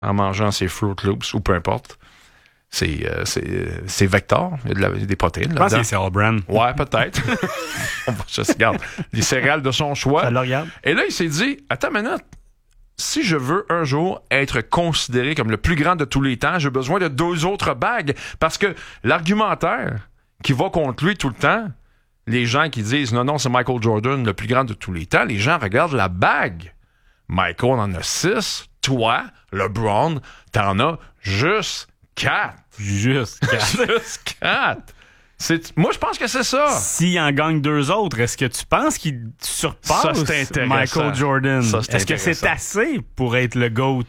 en mangeant ses Fruit Loops ou peu importe. C'est Vector. Il y a des protéines là-dedans. Je pense que c'est All Brand. Ouais, peut-être. Je regarde les céréales de son choix. Ça le regarde. Et là, il s'est dit, attends une minute. Si je veux un jour être considéré comme le plus grand de tous les temps, j'ai besoin de 2 autres bagues. Parce que l'argumentaire qui va contre lui tout le temps, les gens qui disent non, c'est Michael Jordan, le plus grand de tous les temps, les gens regardent la bague. Michael en a 6. Toi, LeBron, t'en as juste 4. Juste 4. Moi, je pense que c'est ça. S'il en gagne 2 autres, est-ce que tu penses qu'il surpasse Michael Jordan? Est-ce que c'est assez pour être le GOAT?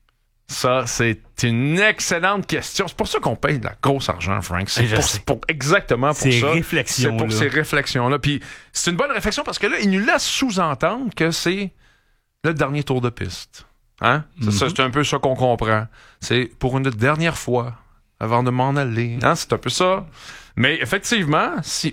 Ça, c'est une excellente question. C'est pour ça qu'on paye de la grosse argent, Frank. Exactement pour ça. C'est pour ces réflexions-là. Puis c'est une bonne réflexion parce que là, il nous laisse sous-entendre que c'est le dernier tour de piste. Hein? C'est un peu ça qu'on comprend. C'est pour une dernière fois avant de m'en aller. Hein? C'est un peu ça. Mais effectivement, s'il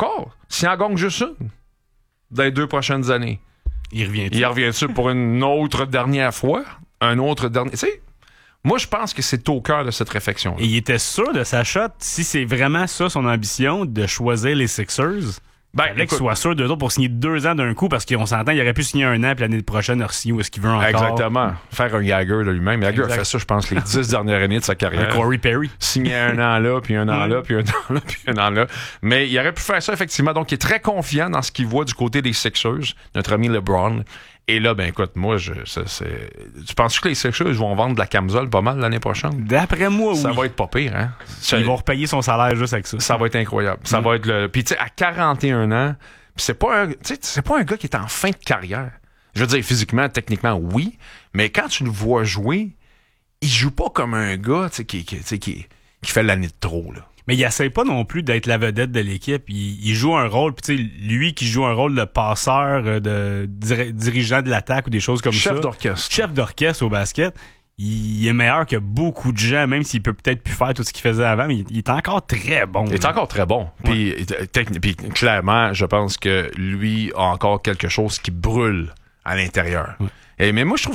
en gagne juste une dans les 2 prochaines années, il revient-tu pour une autre dernière fois? Un autre dernier... Tu sais, moi, je pense que c'est au cœur de cette réflexion. Et il était sûr de sa shot, si c'est vraiment ça son ambition, de choisir les Sixers... qu'il soit sûr d'eux autres pour signer 2 ans d'un coup, parce qu'on s'entend, il aurait pu signer 1 an, puis l'année prochaine, il où est-ce qu'il veut encore. Exactement. Faire un Jagger de lui-même. Jagger a fait ça, je pense, les 10 dernières années de sa carrière. Corey Perry. Signer 1 an là, puis 1 an là, puis 1 an là, puis 1 an là. Mais il aurait pu faire ça, effectivement. Donc, il est très confiant dans ce qu'il voit du côté des Sixers, notre ami LeBron. Et là, ben écoute, moi, tu penses que les Sixers vont vendre de la camisole pas mal l'année prochaine? D'après moi, oui. Ça va être pas pire, hein? Ils vont repayer son salaire juste avec ça. Ça va être incroyable. Ça va être le... Puis tu sais, à 41 ans, c'est pas un gars qui est en fin de carrière. Je veux dire, physiquement, techniquement, oui, mais quand tu le vois jouer, il joue pas comme un gars qui fait l'année de trop, là. Mais il essaie pas non plus d'être la vedette de l'équipe. Il joue un rôle, puis tu sais, lui qui joue un rôle de passeur, de dirigeant de l'attaque ou des choses comme ça. Chef d'orchestre au basket. Il est meilleur que beaucoup de gens, même s'il peut peut-être plus faire tout ce qu'il faisait avant, mais il est encore très bon. Il est encore très bon. Ouais. Puis clairement, je pense que lui a encore quelque chose qui brûle à l'intérieur. Ouais. Mais moi, je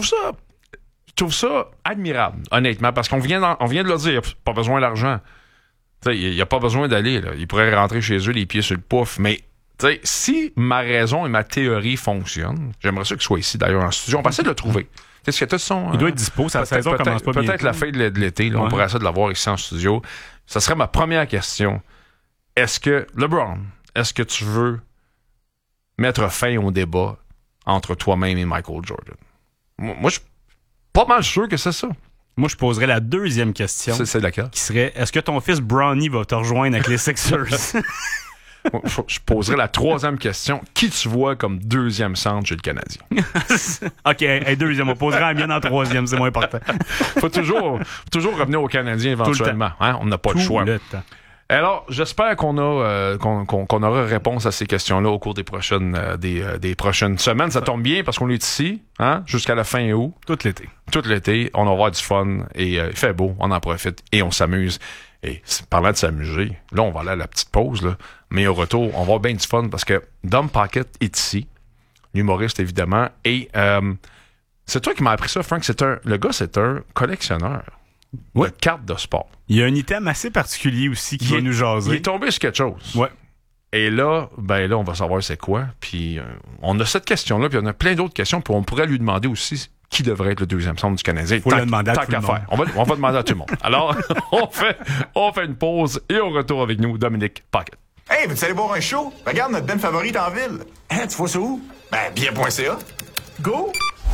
trouve ça admirable, honnêtement, parce qu'on vient de le dire, pas besoin d'argent. Il n'y a pas besoin d'aller. Là. Il pourrait rentrer chez eux les pieds sur le pouf. Mais si ma raison et ma théorie fonctionnent, j'aimerais ça qu'il soit ici d'ailleurs en studio. On va essayer de le trouver. Est-ce que il doit être dispo, sa saison commence pas bien. Peut-être la fin de l'été, là, on pourrait essayer de l'avoir ici en studio. Ça serait ma première question. LeBron, est-ce que tu veux mettre fin au débat entre toi-même et Michael Jordan? Moi, je suis pas mal sûr que c'est ça. Moi, je poserais la 2e question. C'est laquelle? Qui serait, est-ce que ton fils Bronny va te rejoindre avec les Sixers? Je poserais la 3e question. Qui tu vois comme 2e centre chez le Canadien? OK, 2e. On posera la mienne en 3e, c'est moins important. Faut toujours revenir au Canadien éventuellement. Hein? On n'a pas le choix. Alors, j'espère qu'on aura réponse à ces questions-là au cours des prochaines semaines. Ça tombe bien parce qu'on est ici, hein, jusqu'à la fin août. Tout l'été. On va avoir du fun et il fait beau, on en profite et on s'amuse. Et parlant de s'amuser, là, on va aller à la petite pause, là. Mais au retour, on va avoir bien du fun parce que Dom Pocket est ici, l'humoriste évidemment. Et c'est toi qui m'as appris ça, Frank. Le gars, c'est un collectionneur. Ouais. De cartes de sport. Il y a un item assez particulier aussi qui va nous jaser. Il est tombé sur quelque chose. Ouais. Et là, on va savoir c'est quoi. Puis on a cette question-là, puis on a plein d'autres questions, puis on pourrait lui demander aussi qui devrait être le 2e centre du Canadien. Faut le demander à tout le monde. On va demander à tout le monde. Alors, on fait une pause et on retourne avec nous, Dominique Pocket. Hey, veux-tu aller boire un show? Regarde notre band favorite en ville. Hein, tu vois ça où? Ben, bien.ca. Go!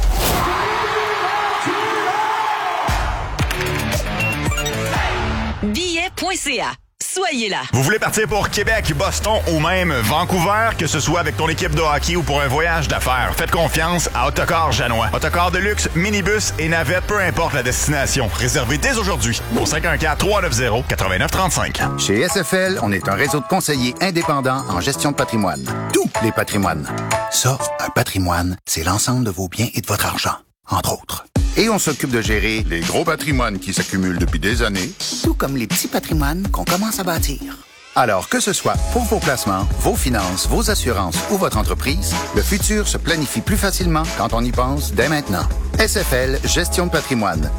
Billet.ca. Soyez là. Vous voulez partir pour Québec, Boston ou même Vancouver, que ce soit avec ton équipe de hockey ou pour un voyage d'affaires, faites confiance à Autocar Janois. Autocar de luxe, minibus et navette, peu importe la destination. Réservez dès aujourd'hui au 514-390-8935. Chez SFL, on est un réseau de conseillers indépendants en gestion de patrimoine. Tous les patrimoines. Ça, un patrimoine, c'est l'ensemble de vos biens et de votre argent, entre autres. Et on s'occupe de gérer les gros patrimoines qui s'accumulent depuis des années, tout comme les petits patrimoines qu'on commence à bâtir. Alors que ce soit pour vos placements, vos finances, vos assurances ou votre entreprise, le futur se planifie plus facilement quand on y pense dès maintenant. SFL Gestion de patrimoine.